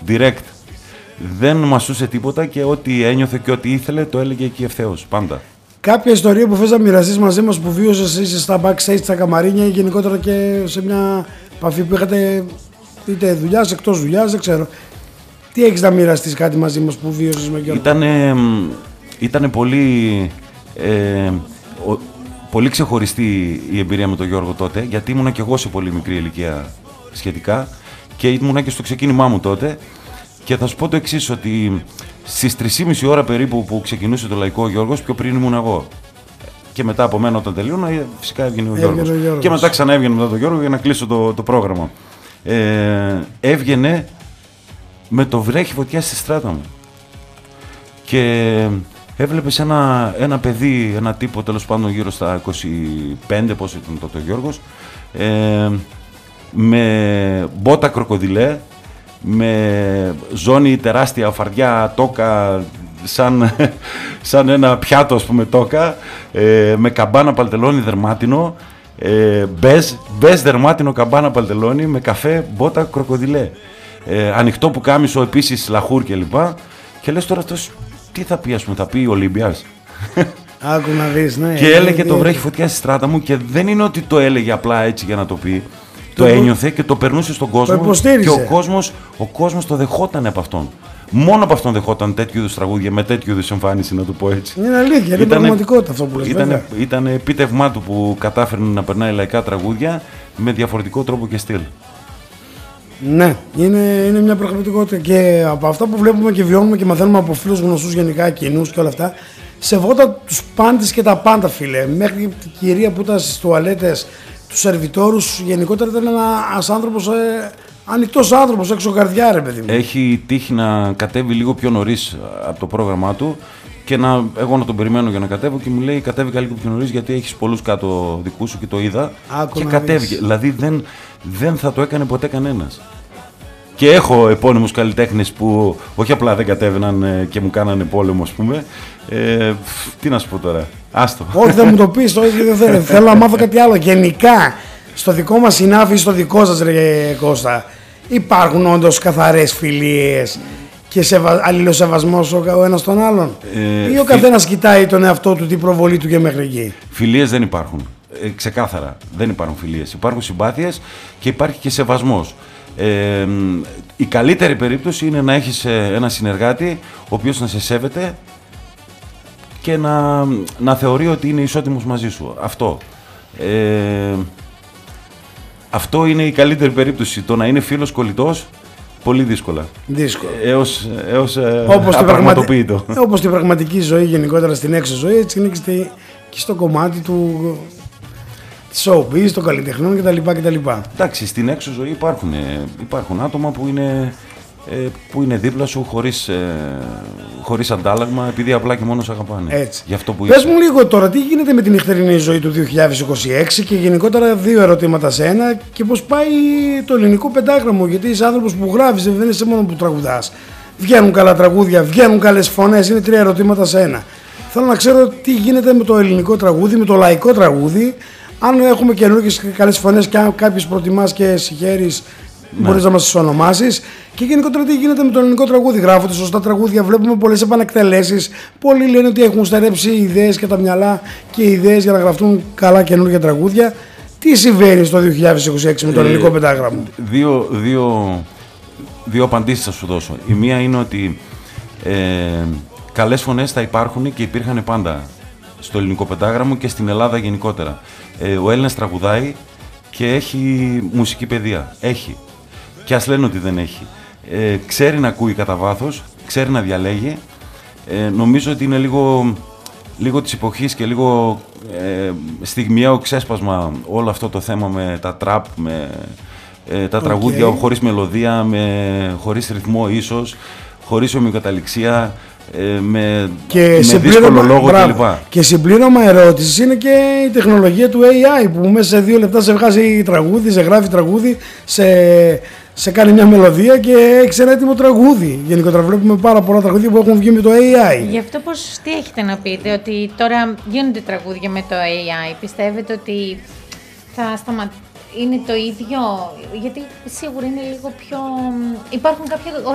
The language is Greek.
direct. Δεν μασούσε τίποτα και ό,τι ένιωθε και ό,τι ήθελε το έλεγε εκεί ευθέως, πάντα. Κάποια ιστορία που θες να μοιραστείς μαζί μας που βίωσες είσαι στα backstage, στα καμαρίνια ή γενικότερα και σε μια επαφή που είχατε είτε δουλειάς, εκτός δουλειάς, δεν ξέρω. Τι έχεις να μοιραστείς κάτι μαζί μας που βίωσες με Γιώργο? Ήτανε πολύ, πολύ ξεχωριστή η εμπειρία με τον Γιώργο τότε, γιατί ήμουνα και εγώ σε πολύ μικρή ηλικία σχετικά και ήμουνα και στο ξεκίνημά μου τότε. Και θα σου πω το εξής, ότι στις 3,5 ώρα περίπου που ξεκινούσε το Λαϊκό ο Γιώργος, πιο πριν ήμουν εγώ. Και μετά από μένα όταν τελείωνα, φυσικά έβγαινε ο Γιώργος. Και μετά ξανά έβγαινε μετά τον Γιώργο για να κλείσω το πρόγραμμα. Έβγαινε με το βρέχει φωτιά στη στράτα μου. Και έβλεπες ένα παιδί, ένα τύπο τέλος πάντων γύρω στα 25, πόσο ήταν τότε ο Γιώργος, με μπότα κροκοδιλέ, με ζώνη τεράστια φαρδιά τόκα, σαν ένα πιάτο ας πούμε τόκα, με καμπάνα παλτελόνι δερμάτινο, μπες δερμάτινο καμπάνα παλτελόνι, με καφέ μπότα κροκοδιλέ, ανοιχτό πουκάμισο επίσης λαχούρ κλπ. Και λες τώρα αυτός τι θα πει, ας πούμε, θα πει Ολύμπιας? Άκου να δεις, ναι. Και έλεγε το βρέχει φωτιά στη στράτα μου και δεν είναι ότι το έλεγε απλά έτσι για να το πει. Το ένιωθε και το περνούσε στον κόσμο και ο κόσμος το δεχόταν από αυτόν. Μόνο από αυτόν δεχόταν τέτοιου είδους τραγούδια, με τέτοιου είδους εμφάνιση, να το πω έτσι. Είναι αλήθεια, είναι πραγματικότητα αυτό που λες. Ήταν επίτευγμά του που κατάφερε να περνάει λαϊκά τραγούδια με διαφορετικό τρόπο και στυλ. Ναι, είναι μια πραγματικότητα και από αυτά που βλέπουμε και βιώνουμε και μαθαίνουμε από φίλους γνωστούς γενικά, κοινούς και όλα αυτά, σεβόταν τους πάντες και τα πάντα, φίλε. Μέχρι την κυρία που ήταν στις τουαλέτες, τους σερβιτόρους, γενικότερα ήταν ένας άνθρωπος, ανοιχτός άνθρωπος, έξω καρδιά, ρε παιδί μου. Έχει τύχει να κατέβει λίγο πιο νωρίς από το πρόγραμμά του και εγώ να τον περιμένω για να κατέβω και μου λέει κατέβηκα λίγο πιο νωρίς γιατί έχεις πολλούς κάτω δικούς σου και το είδα. Άκου και να κατέβηκε. δεις. Δηλαδή δεν θα το έκανε ποτέ κανένας. Και έχω επώνυμους καλλιτέχνες που όχι απλά δεν κατέβαιναν και μου κάνανε πόλεμο, ας πούμε. Τι να σου πω τώρα, άστο. Όχι, δεν μου το πεις, όχι, δεν θέλω. Θέλω να μάθω κάτι άλλο. Γενικά, στο δικό μας συνάφι, στο δικό σας, ρε Κώστα, υπάρχουν όντως καθαρές φιλίες και αλληλοσεβασμός ο ένας τον άλλον? Ή ο καθένας κοιτάει τον εαυτό του, την προβολή του και μέχρι εκεί? Φιλίες δεν υπάρχουν. Ξεκάθαρα, δεν υπάρχουν φιλίες. Υπάρχουν συμπάθειες και υπάρχει και σεβασμός. Η καλύτερη περίπτωση είναι να έχεις ένα συνεργάτη ο οποίος να σε σέβεται και να θεωρεί ότι είναι ισότιμος μαζί σου. Αυτό είναι η καλύτερη περίπτωση. Το να είναι φίλος κολλητός, πολύ δύσκολα. Δύσκολο. Έως απραγματοποιητό. Όπως την πραγματική ζωή, γενικότερα στην έξω ζωή, έτσι είναι και στο κομμάτι του showbiz, των καλλιτεχνών κτλ. Εντάξει, στην έξω ζωή υπάρχουν άτομα που είναι δίπλα σου χωρίς αντάλλαγμα, επειδή απλά και μόνο σε αγαπάνε. Έτσι. Γι' αυτό που Πες είσαι. μου λίγο τώρα, τι γίνεται με την νυχτερινή ζωή του 2026 και γενικότερα δύο ερωτήματα σε ένα και πώς πάει το ελληνικό πεντάγραμμο, γιατί είσαι άνθρωπος που γράφεις, δεν είσαι μόνο που τραγουδάς. Βγαίνουν καλά τραγούδια, βγαίνουν καλές φωνές, είναι τρία ερωτήματα σε ένα. Θέλω να ξέρω τι γίνεται με το ελληνικό τραγούδι, με το λαϊκό τραγούδι, αν έχουμε καινούργιες καλές φωνές και αν κάποιες προτιμάς και συγχαίρεις, μπορείς να μας τις ονομάσεις. Και γενικότερα τι γίνεται με το ελληνικό τραγούδι? Γράφονται σωστά τραγούδια, βλέπουμε πολλές επανεκτελέσεις. Πολλοί λένε ότι έχουν στερέψει ιδέες και τα μυαλά και ιδέες για να γραφτούν καλά καινούργια τραγούδια. Τι συμβαίνει στο 2026 με το ελληνικό πεντάγραμμο? Δύο απαντήσεις θα σου δώσω. Η μία είναι ότι καλές φωνές θα υπάρχουν και υπήρχαν πάντα στο ελληνικό πεντάγραμμο και στην Ελλάδα γενικότερα. Ο Έλληνας τραγουδάει και έχει μουσική παιδεία. Έχει. Και ας λένε ότι δεν έχει. Ξέρει να ακούει κατά βάθος, ξέρει να διαλέγει. Νομίζω ότι είναι λίγο της εποχής και λίγο στιγμιαίο ξέσπασμα όλο αυτό το θέμα με τα τραπ, με τα τραγούδια χωρίς μελωδία, χωρίς ρυθμό ίσως, χωρίς ομοιοκαταληξία, με δύσκολο λόγο κλπ. Και συμπλήρωμα ερώτησης είναι και η τεχνολογία του AI που μέσα σε 2 λεπτά σε βγάζει τραγούδι, σε γράφει τραγούδι, σε κάνει μια μελωδία και έχεις ένα έτοιμο τραγούδι. Γενικότερα βλέπουμε πάρα πολλά τραγούδια που έχουν βγει με το AI. Γι' αυτό τι έχετε να πείτε, ότι τώρα γίνονται τραγούδια με το AI? Πιστεύετε ότι θα είναι το ίδιο? Γιατί σίγουρα είναι λίγο πιο... Υπάρχουν κάποια